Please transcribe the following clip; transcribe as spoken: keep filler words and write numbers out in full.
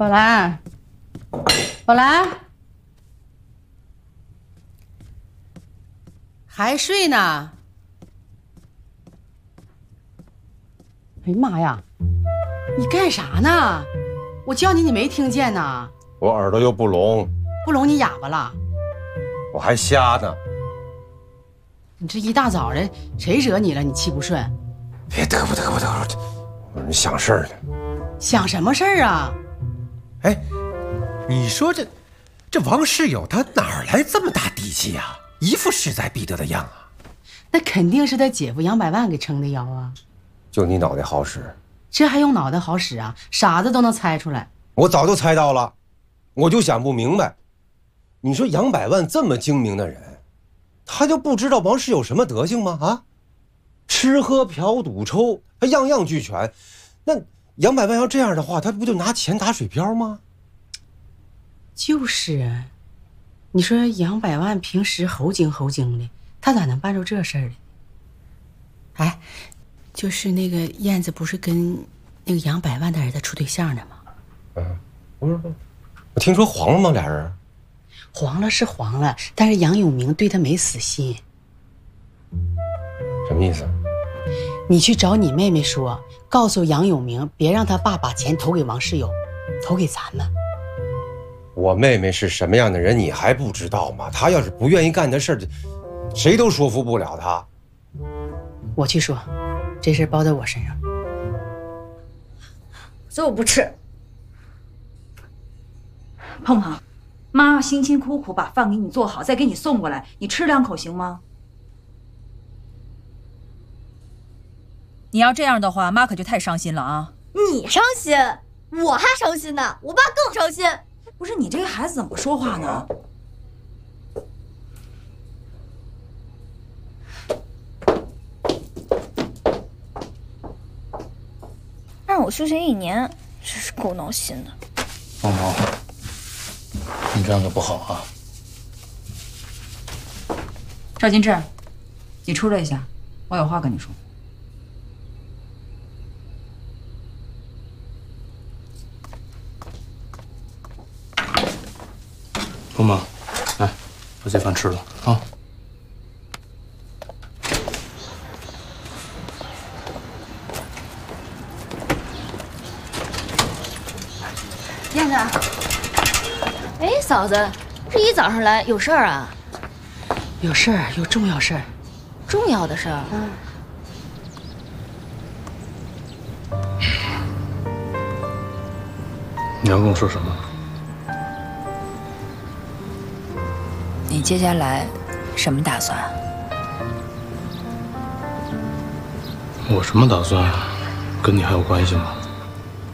宝兰，宝兰，还睡呢？哎呀妈呀，你干啥呢？我叫你，你没听见呢？ 我耳朵又不聋， 不聋你哑巴了？ 我还瞎呢。 你这一大早的，谁惹你了？你气不顺？ 别嘚啵嘚啵嘚啵，我这想事儿呢。 想什么事儿啊？ 哎，你说这这王世友他哪儿来这么大底气呀？一副势在必得的样啊！ 那肯定是他姐夫杨百万给撑的腰啊！ 就你脑袋好使， 这还用脑袋好使啊？傻子都能猜出来。 我早就猜到了，我就想不明白，你说杨百万这么精明的人，他就不知道王世友什么德行吗？啊，吃喝嫖赌抽，他样样俱全。那杨百万要这样的话，他不就拿钱打水漂吗？ 就是啊，你说杨百万平时猴精猴精的，他咋能办出这事儿来？哎，就是那个燕子不是跟那个杨百万的儿子处对象呢吗？ 嗯，不是，我听说黄了吗？俩人黄了是黄了，但是杨永明对他没死心。 什么意思？ 你去找你妹妹说，告诉杨永明，别让他爸把钱投给王世友，投给咱们。 我妹妹是什么样的人，你还不知道吗？她要是不愿意干的事儿，谁都说服不了她。 我去说，这事包在我身上。 这我不吃。碰碰，妈辛辛苦苦把饭给你做好，再给你送过来，你吃两口行吗？ 你要这样的话，妈可就太伤心了啊！ 你伤心，我还伤心呢，我爸更伤心。 不是你这个孩子怎么说话呢？ 让我休学一年，真是够闹心的。 毛毛，你这样可不好啊！ 赵金志，你出来一下，我有话跟你说。 碰碰，来，把这饭吃了啊！ 燕子，哎，嫂子，这一早上来有事儿啊？ 有事儿，有重要事儿。 重要的事儿？ 嗯。 你要跟我说什么？ 你接下来什么打算？ 我什么打算？跟你还有关系吗？